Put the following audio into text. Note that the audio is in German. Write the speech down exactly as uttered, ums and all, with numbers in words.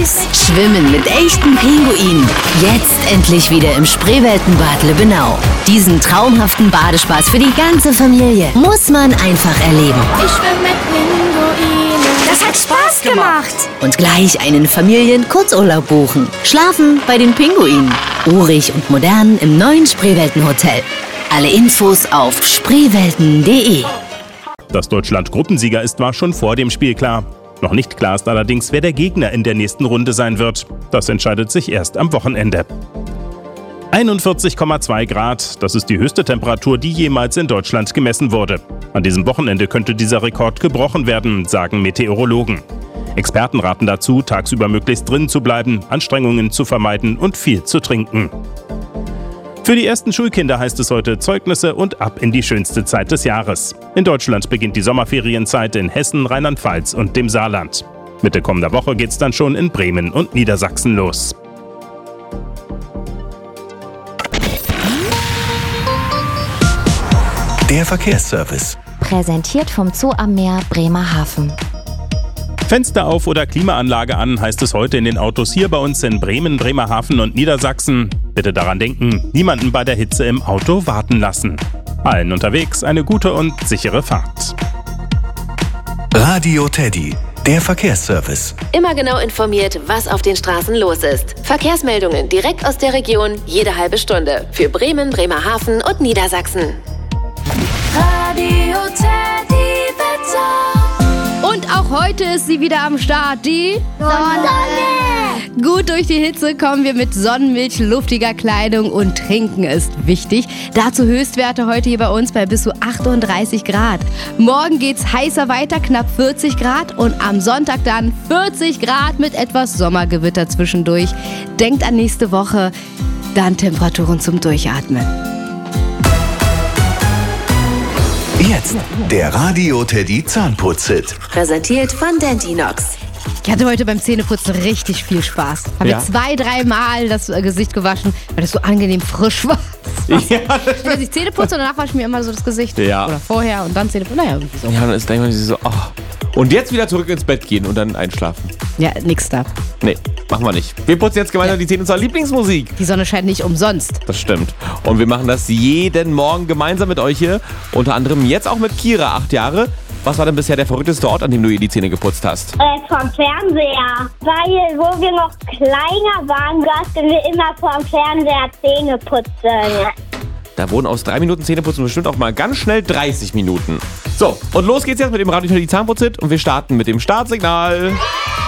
Spaß. Schwimmen mit echten Pinguinen. Jetzt endlich wieder im Spreeweltenbad Lübbenau. Diesen traumhaften Badespaß für die ganze Familie muss man einfach erleben. Ich schwimme mit Pinguinen. Das hat Spaß gemacht. Und gleich einen Familien-Kurzurlaub buchen. Schlafen bei den Pinguinen. Urig und modern im neuen Spreeweltenhotel. Alle Infos auf spreewelten punkt de. Dass Deutschland Gruppensieger ist, war schon vor dem Spiel klar. Noch nicht klar ist allerdings, wer der Gegner in der nächsten Runde sein wird. Das entscheidet sich erst am Wochenende. einundvierzig Komma zwei Grad, das ist die höchste Temperatur, die jemals in Deutschland gemessen wurde. An diesem Wochenende könnte dieser Rekord gebrochen werden, sagen Meteorologen. Experten raten dazu, tagsüber möglichst drin zu bleiben, Anstrengungen zu vermeiden und viel zu trinken. Für die ersten Schulkinder heißt es heute Zeugnisse und ab in die schönste Zeit des Jahres. In Deutschland beginnt die Sommerferienzeit in Hessen, Rheinland-Pfalz und dem Saarland. Mitte kommender Woche geht's dann schon in Bremen und Niedersachsen los. Der Verkehrsservice. Präsentiert vom Zoo am Meer Bremerhaven. Fenster auf oder Klimaanlage an, heißt es heute in den Autos hier bei uns in Bremen, Bremerhaven und Niedersachsen. Bitte daran denken, niemanden bei der Hitze im Auto warten lassen. Allen unterwegs eine gute und sichere Fahrt. Radio Teddy, der Verkehrsservice. Immer genau informiert, was auf den Straßen los ist. Verkehrsmeldungen direkt aus der Region, jede halbe Stunde. Für Bremen, Bremerhaven und Niedersachsen. Radio Teddy Wetter. Und auch heute ist sie wieder am Start, die Sonne. Gut durch die Hitze kommen wir mit Sonnenmilch, luftiger Kleidung und Trinken ist wichtig. Dazu Höchstwerte heute hier bei uns bei bis zu achtunddreißig Grad. Morgen geht's heißer weiter, knapp vierzig Grad und am Sonntag dann vierzig Grad mit etwas Sommergewitter zwischendurch. Denkt an nächste Woche, dann Temperaturen zum Durchatmen. Jetzt der Radio Teddy Zahnputz-Hit. Präsentiert von Dentinox. Ich hatte heute beim Zähneputzen richtig viel Spaß. Habe Ja. mir zwei, dreimal das äh, Gesicht gewaschen, weil das so angenehm frisch war. Ja, Wenn ich Zähne putze und danach wasche ich mir immer so das Gesicht. Ja. Oder vorher und dann Zähne putzen. Naja, irgendwie so. ja, dann ist manchmal so, oh. Und jetzt wieder zurück ins Bett gehen und dann einschlafen. Ja, nix da. Nee, machen wir nicht. Wir putzen jetzt gemeinsam die Zähne unserer Lieblingsmusik. Die Sonne scheint nicht umsonst. Das stimmt. Und wir machen das jeden Morgen gemeinsam mit euch hier. Unter anderem jetzt auch mit Kira, acht Jahre. Was war denn bisher der verrückteste Ort, an dem du ihr die Zähne geputzt hast? Äh, vom Fernseher. Weil, wo wir noch kleiner waren, durften wir immer vom Fernseher Zähne putzen. Da wurden aus drei Minuten Zähneputzen bestimmt auch mal ganz schnell dreißig Minuten. So, und los geht's jetzt mit dem Radio Teddy Zahnputz-Hit und wir starten mit dem Startsignal.